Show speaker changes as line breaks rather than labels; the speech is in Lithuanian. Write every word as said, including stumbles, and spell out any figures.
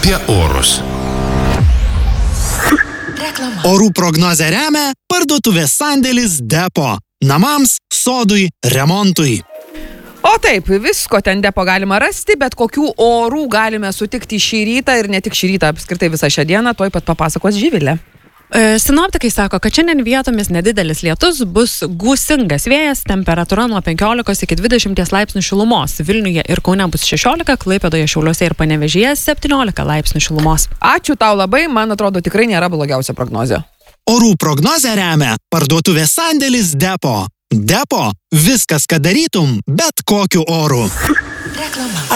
apie orus.
Reklama.
Orų prognozę remia parduotuvės sandėlis Depo. Namams, sodui, remontui.
O taip, visko ten Depo galima rasti, bet kokių orų galime sutikti šį rytą ir ne tik šį rytą, apskritai visą šią dieną, tuoj pat papasakos Živilė.
Sinoptikai sako, kad šiandien vietomis nedidelis lietus, bus gūsingas vėjas, temperatūra nuo penkiolikos iki dvidešimties laipsnių šilumos. Vilniuje ir Kaune bus šešiolika, Klaipėdoje, Šiauliuose ir Panevėžyje septyniolika laipsnių šilumos.
Ačiū tau labai, man atrodo, tikrai nėra blogiausia prognozė.
Orų prognozę remia parduotuvės sandėlis Depo. Depo – viskas, ką darytum, bet kokiu oru.
Reklama.